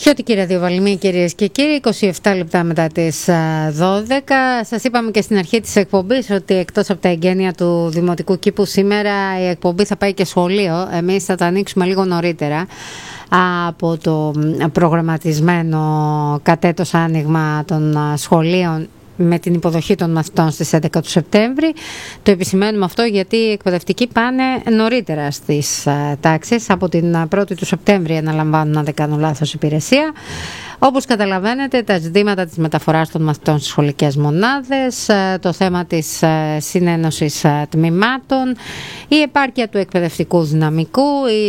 Χιώτικη ραδιοβαλμία, κυρίες και κύριοι, 27 λεπτά μετά τις 12. Σας είπαμε και στην αρχή της εκπομπής ότι εκτός από τα εγγένεια του Δημοτικού Κήπου σήμερα η εκπομπή θα πάει και σχολείο. Εμείς θα τα ανοίξουμε λίγο νωρίτερα από το προγραμματισμένο κατέτος άνοιγμα των σχολείων με την υποδοχή των μαθητών στις 11 του Σεπτέμβρη. Το επισημαίνουμε αυτό γιατί οι εκπαιδευτικοί πάνε νωρίτερα στις τάξεις. Από την 1η του Σεπτέμβρη αναλαμβάνουν, αν δεν κάνω λάθος, υπηρεσία. Όπως καταλαβαίνετε, τα ζητήματα της μεταφοράς των μαθητών στις σχολικές μονάδες, το θέμα της συνένωσης τμήματων, η επάρκεια του εκπαιδευτικού δυναμικού,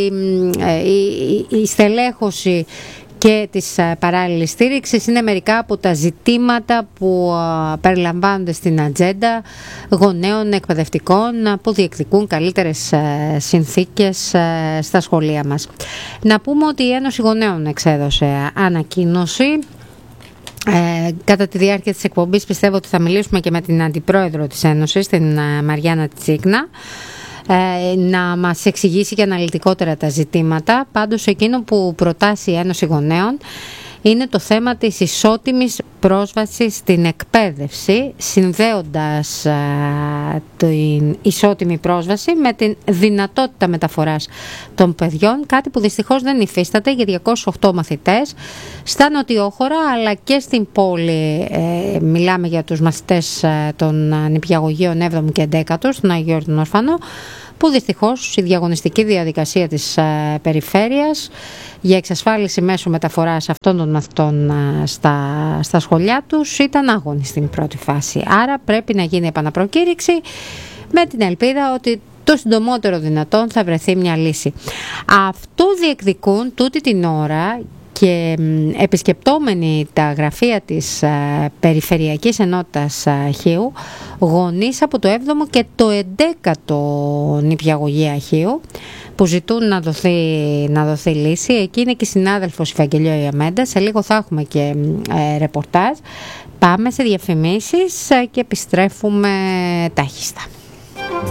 η στελέχωση και της παράλληλης στήριξης είναι μερικά από τα ζητήματα που περιλαμβάνονται στην ατζέντα γονέων εκπαιδευτικών που διεκδικούν καλύτερες συνθήκες στα σχολεία μας. Να πούμε ότι η Ένωση Γονέων εξέδωσε ανακοίνωση. Κατά τη διάρκεια της εκπομπής πιστεύω ότι θα μιλήσουμε και με την Αντιπρόεδρο της Ένωσης, την Μαριάννα Τσίκνα, να μας εξηγήσει και αναλυτικότερα τα ζητήματα. Πάντως εκείνο που προτάσει η Ένωση Γονέων είναι το θέμα της ισότιμης πρόσβασης στην εκπαίδευση, συνδέοντας την ισότιμη πρόσβαση με την δυνατότητα μεταφοράς των παιδιών, κάτι που δυστυχώς δεν υφίσταται για 208 μαθητές στα νοτιόχωρα αλλά και στην πόλη. Μιλάμε για τους μαθητές των νηπιαγωγείων 7ου και 11ου στον Άγιο Γεώργιο Ορφανό, που δυστυχώς η διαγωνιστική διαδικασία της περιφέρειας για εξασφάλιση μέσω μεταφοράς αυτών των μαθητών στα σχολιά τους ήταν άγωνη στην πρώτη φάση. Άρα πρέπει να γίνει επαναπροκήρυξη με την ελπίδα ότι το συντομότερο δυνατόν θα βρεθεί μια λύση. Αυτό διεκδικούν τούτη την ώρα και επισκεπτόμενοι τα γραφεία της Περιφερειακής Ενότητας Χίου, γονείς από το 7ο και το 11ο νηπιαγωγεία Χίου, που ζητούν να δοθεί λύση. Εκεί είναι και η συνάδελφος Ευαγγελία Ιαμέντα. Σε λίγο θα έχουμε και ρεπορτάζ. Πάμε σε διαφημίσεις και επιστρέφουμε τάχιστα.